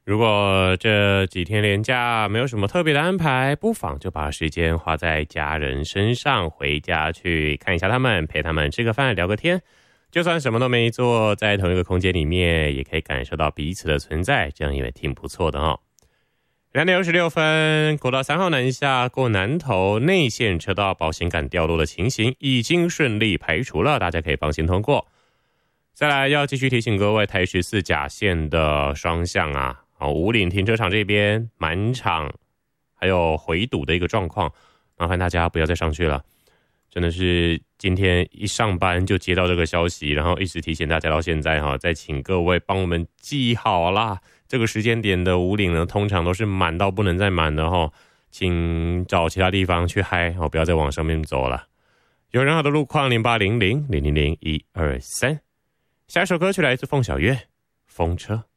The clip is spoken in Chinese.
如果这几天连假没有什么特别的安排，不妨就把时间花在家人身上，回家去看一下他们，陪他们吃个饭，聊个天。就算什么都没做，在同一个空间里面，也可以感受到彼此的存在，这样也挺不错的哦。2:66，国道3号南下过南投内线车道保险杆掉落的情形已经顺利排除了，大家可以放心通过。再来要继续提醒各位，台14甲线的双向五岭停车场这边满场还有回堵的一个状况，麻烦大家不要再上去了。真的是今天一上班就接到这个消息，然后一直提醒大家到现在再请各位帮我们记好啦。这个时间点的五岭呢，通常都是满到不能再满的请找其他地方去嗨不要再往上面走了。有任何的路况0800000123。下一首歌曲来自凤小岳，风车。